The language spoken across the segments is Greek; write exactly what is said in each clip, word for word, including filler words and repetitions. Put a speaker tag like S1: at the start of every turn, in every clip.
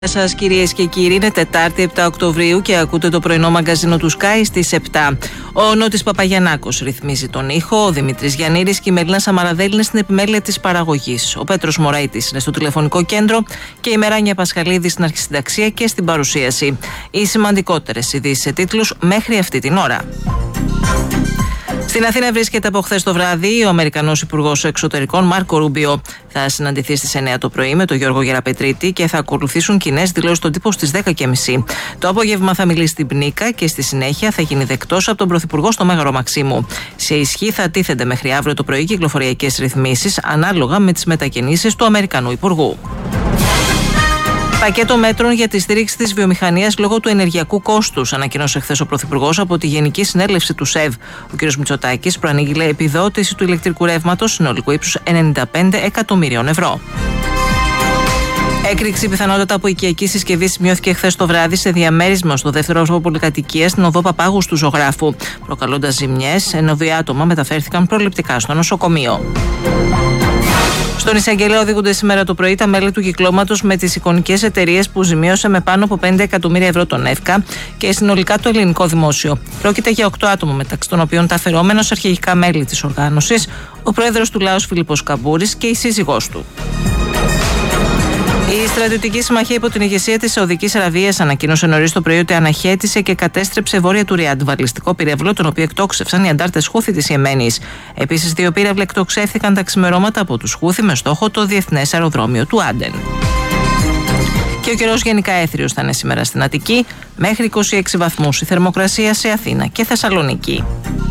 S1: Γεια σας κυρίες και κύριοι, είναι Τετάρτη επτά Οκτωβρίου και ακούτε το πρωινό μαγκαζίνο του Sky στις επτά. Ο Νότης Παπαγιαννάκος ρυθμίζει τον ήχο, ο Δημήτρης Γιαννήρης και η Μελίνα Σαμαραδέλη είναι στην επιμέλεια της παραγωγής. Ο Πέτρος Μωραΐτης είναι στο τηλεφωνικό κέντρο και η Μεράνια Πασχαλίδη στην αρχισυνταξία και στην παρουσίαση. Οι σημαντικότερες ειδήσεις σε τίτλους μέχρι αυτή την ώρα. Στην Αθήνα βρίσκεται από χθες το βράδυ ο Αμερικανός Υπουργός Εξωτερικών Μάρκο Ρούμπιο. Θα συναντηθεί στις εννιά το πρωί με τον Γιώργο Γεραπετρίτη και θα ακολουθήσουν κοινές δηλώσεις στον τύπο στις δέκα και μισή. Το απόγευμα θα μιλήσει στην Πνίκα και στη συνέχεια θα γίνει δεκτός από τον Πρωθυπουργό στο Μέγαρο Μαξίμου. Σε ισχύ θα τίθενται μέχρι αύριο το πρωί κυκλοφοριακές ρυθμίσεις ανάλογα με τις μετακινήσεις του Αμερικανού Υπουργού. Πακέτο μέτρων για τη στήριξη της βιομηχανίας λόγω του ενεργειακού κόστους, ανακοίνωσε χθες ο Πρωθυπουργός από τη Γενική Συνέλευση του ΣΕΒ. Ο κ. Μητσοτάκης προανήγγειλε επιδότηση του ηλεκτρικού ρεύματος συνολικού ύψους ενενήντα πέντε εκατομμυρίων ευρώ. Έκρηξη πιθανότατα από οικιακή συσκευή σημειώθηκε χθες το βράδυ σε διαμέρισμα στο δεύτερο όροφο πολυκατοικίας στην οδό Παπάγου του Ζωγράφου, προκαλώντας ζημιές, ενώ δύο άτομα μεταφέρθηκαν προληπτικά στο νοσοκομείο. Στον εισαγγελέα οδηγούνται σήμερα το πρωί τα μέλη του κυκλώματος με τις εικονικές εταιρείες που ζημίωσε με πάνω από πέντε εκατομμύρια ευρώ τον ΕΦΚΑ και συνολικά το ελληνικό δημόσιο. Πρόκειται για οκτώ άτομα, μεταξύ των οποίων τα αφαιρόμενος αρχηγικά μέλη της οργάνωσης, ο πρόεδρος του Λάος Φίλιππος Καμπούρης και η σύζυγός του. Η στρατιωτική συμμαχία υπό την ηγεσία της Σαουδικής Αραβίας ανακοίνωσε νωρίς το πρωί ότι αναχέτησε και κατέστρεψε βόρεια του Ριάντ βαλιστικό πύραυλο, τον οποίο εκτόξευσαν οι αντάρτες Χούθη της Ιεμένης. Επίσης, δύο πύραυλοι εκτοξεύθηκαν τα ξημερώματα από τους Χούθη με στόχο το διεθνές αεροδρόμιο του Άντεν. Και ο καιρός γενικά έθριος θα είναι σήμερα στην Αττική, μέχρι είκοσι έξι βαθμούς η θερμοκρασία σε Αθήνα και Θεσσαλονίκη.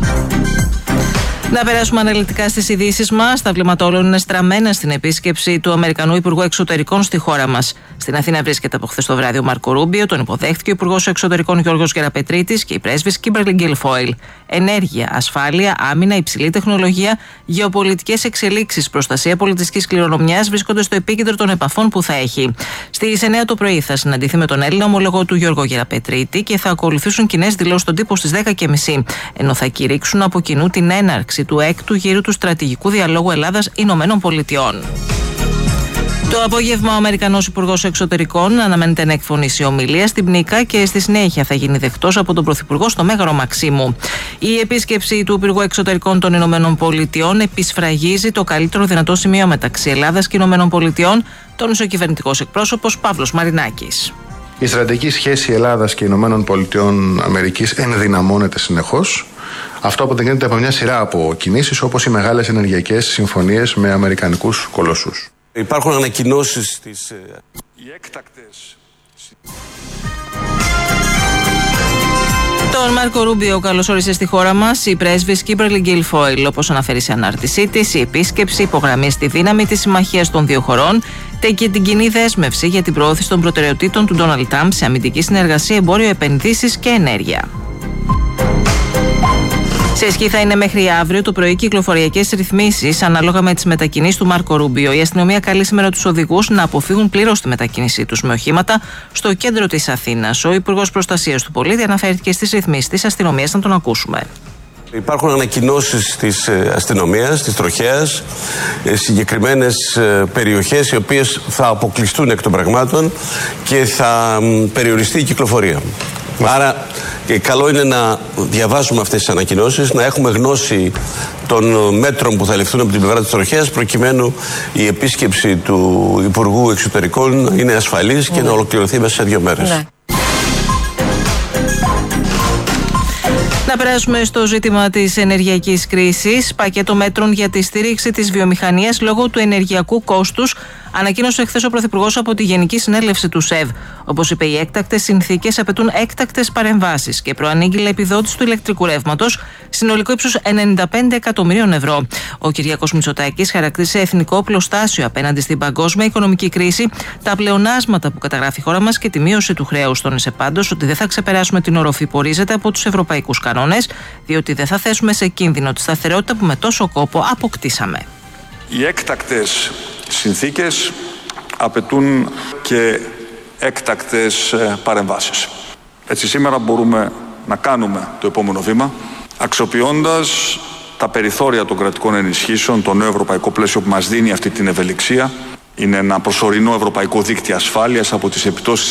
S1: Να περάσουμε αναλυτικά στις ειδήσεις μας. Τα βλέμματα όλων είναι στραμμένα στην επίσκεψη του Αμερικανού Υπουργού Εξωτερικών στη χώρα μας. Στην Αθήνα βρίσκεται από χθες το βράδυ ο Μάρκο Ρούμπιο, τον υποδέχθηκε ο Υπουργός Εξωτερικών Γιώργος Γεραπετρίτης και η πρέσβης Κίμπερλι Γκίλφοιλ. Ενέργεια, ασφάλεια, άμυνα, υψηλή τεχνολογία, γεωπολιτικές εξελίξεις, προστασία πολιτιστικής κληρονομιάς βρίσκονται στο επίκεντρο των επαφών που θα έχει. Στις εννιά το πρωί θα συναντηθεί με τον Έλληνα ομολογό του Γιώργο Γεραπετρίτη και θα ακολουθήσουν κοινές δηλώσεις στον τύπο στις δέκα και μισή, ενώ θα κηρύξουν από κοινού την έναρξη του έκτου γύρου του στρατηγικού διαλόγου Ελλάδας-Ηνωμένων Πολιτειών. Το απόγευμα ο Αμερικανός Υπουργός Εξωτερικών αναμένεται να εκφωνήσει ομιλία στην Πνίκα και στη συνέχεια θα γίνει δεκτός από τον Πρωθυπουργό στο Μέγαρο Μαξίμου. Η επίσκεψη του Υπουργού Εξωτερικών των Ηνωμένων Πολιτειών επισφραγίζει το καλύτερο δυνατό σημείο μεταξύ Ελλάδας και Ηνωμένων Πολιτειών, τόνισε ο κυβερνητικός εκπρόσωπος Παύλος Μαρινάκης.
S2: Η στρατηγική σχέση Ελλάδας και Ηνωμένων Πολιτειών Αμερικής ενδυναμώνεται συνεχώς. Αυτό αποτελείται από μια σειρά από κινήσεις, όπως οι μεγάλες ενεργειακές συμφωνίες με αμερικανικούς κολοσσούς.
S3: Υπάρχουν ανακοινώσεις της...
S2: Οι έκτακτες...
S1: Τον Μάρκο Ρούμπιο καλωσόρισε στη χώρα μας η πρέσβης Κίμπερλι Γκίλφοιλ. Όπως αναφέρει σε ανάρτησή της, η επίσκεψη υπογραμμίζει τη δύναμη της συμμαχίας των δύο χωρών και την κοινή δέσμευση για την προώθηση των προτεραιοτήτων του Ντόναλντ Τραμπ σε αμυντική συνεργασία, εμπόριο, επενδύσεις και ενέργεια. Σε ισχύ θα είναι μέχρι αύριο το πρωί κυκλοφοριακές ρυθμίσεις ανάλογα με τις μετακινήσεις του Μάρκο Ρούμπιο. Η αστυνομία καλεί σήμερα τους οδηγούς να αποφύγουν πλήρως τη μετακίνησή τους με οχήματα στο κέντρο της Αθήνας. Ο Υπουργός Προστασίας του Πολίτη αναφέρθηκε στις ρυθμίσεις της αστυνομίας. Να τον ακούσουμε.
S3: Υπάρχουν ανακοινώσεις της αστυνομίας, της τροχέας, συγκεκριμένες περιοχές οι οποίες θα αποκλειστούν εκ των πραγμάτων και θα περιοριστεί η κυκλοφορία. Άρα καλό είναι να διαβάζουμε αυτές τις ανακοινώσεις, να έχουμε γνώση των μέτρων που θα ληφθούν από την πλευρά της τροχέας, προκειμένου η επίσκεψη του Υπουργού Εξωτερικών να είναι ασφαλής και ναι. να ολοκληρωθεί μέσα σε δύο μέρες. Ναι.
S1: Να περάσουμε στο ζήτημα της ενεργειακής κρίσης. Πακέτο μέτρων για τη στήριξη της βιομηχανίας λόγω του ενεργειακού κόστους ανακοίνωσε χθες ο Πρωθυπουργός από τη Γενική Συνέλευση του ΣΕΒ. Όπως είπε, οι έκτακτες συνθήκες απαιτούν έκτακτες παρεμβάσεις και προανήγγειλε επιδότηση του ηλεκτρικού ρεύματος συνολικό ύψους ενενήντα πέντε εκατομμυρίων ευρώ. Ο Κυριάκος Μητσοτάκης χαρακτήρισε εθνικό πλωστάσιο απέναντι στην παγκόσμια οικονομική κρίση, τα πλεονάσματα που καταγράφει η χώρα μας και τη μείωση του χρέους. Τόνισε πάντως ότι δεν θα ξεπεράσουμε την οροφή που ορίζεται από τους ευρωπαϊκούς κανόνες, διότι δεν θα θέσουμε σε κίνδυνο τη σταθερότητα που με τόσο κόπο αποκτήσαμε.
S4: Οι έκτακτες συνθήκες απαιτούν και έκτακτες παρεμβάσεις. Έτσι σήμερα μπορούμε να κάνουμε το επόμενο βήμα, αξιοποιώντας τα περιθώρια των κρατικών ενισχύσεων, το νέο ευρωπαϊκό πλαίσιο που μας δίνει αυτή την ευελιξία, Είναι ένα προσωρινό ευρωπαϊκό δίκτυο ασφάλειας από τις επιπτώσεις